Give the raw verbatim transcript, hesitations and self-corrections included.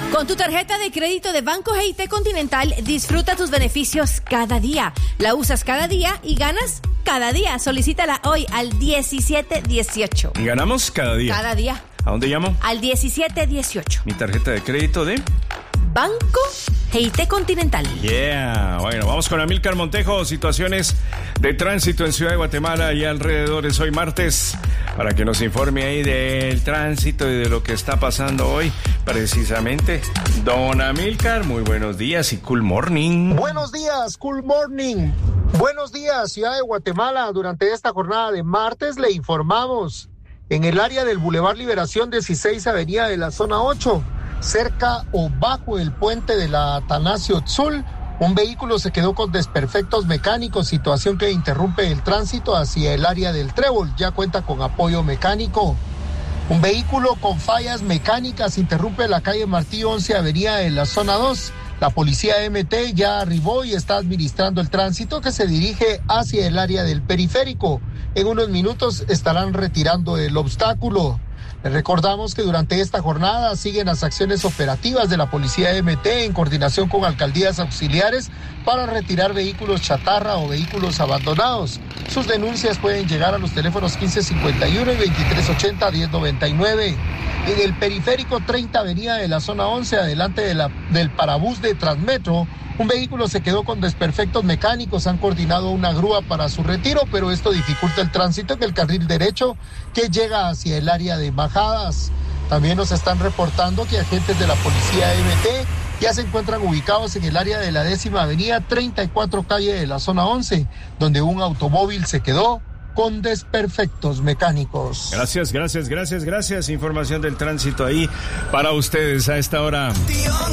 Con tu tarjeta de crédito de Banco G I T Continental, disfruta tus beneficios cada día. La usas cada día y ganas cada día. Solicítala hoy al diecisiete dieciocho. ¿Y ganamos cada día? Cada día. ¿A dónde llamo? Al diecisiete dieciocho. Mi tarjeta de crédito de Banco G I T Continental. Yeah. Bueno, vamos con Amílcar Montejo. Situaciones de tránsito en Ciudad de Guatemala y alrededores hoy martes, para que nos informe ahí del tránsito y de lo que está pasando hoy precisamente. Don Amílcar, muy buenos días y cool morning. Buenos días, cool morning. Buenos días, Ciudad de Guatemala. Durante esta jornada de martes le informamos en el área del Boulevard Liberación dieciséis Avenida de la Zona ocho, cerca o bajo el puente de la Atanasio Tzul, un vehículo se quedó con desperfectos mecánicos, situación que interrumpe el tránsito hacia el área del Trébol. Ya cuenta con apoyo mecánico. Un vehículo con fallas mecánicas interrumpe la calle Martí once Avenida de la Zona dos. La policía M T ya arribó y está administrando el tránsito que se dirige hacia el área del periférico. En unos minutos estarán retirando el obstáculo. Les recordamos que durante esta jornada siguen las acciones operativas de la policía M T en coordinación con alcaldías auxiliares para retirar vehículos chatarra o vehículos abandonados. Sus denuncias pueden llegar a los teléfonos quince cincuenta y uno y veintitrés ochenta diez noventa y nueve. En el periférico treinta Avenida de la Zona once, adelante de la, del parabús de Transmetro, un vehículo se quedó con desperfectos mecánicos. Han coordinado una grúa para su retiro, pero esto dificulta el tránsito en el carril derecho que llega hacia el área de bajadas. También nos están reportando que agentes de la policía M T ya se encuentran ubicados en el área de la décima avenida, treinta y cuatro calle de la Zona once, donde un automóvil se quedó con desperfectos mecánicos. Gracias, gracias, gracias, gracias. Información del tránsito ahí para ustedes a esta hora.